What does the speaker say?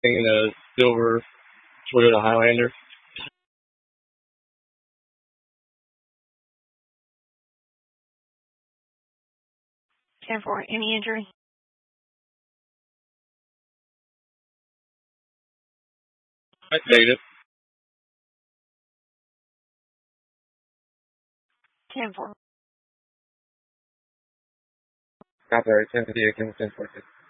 in a silver Toyota Highlander. 10-4. Any injury? Negative. 10-4. Copy. 10 to the 10 4.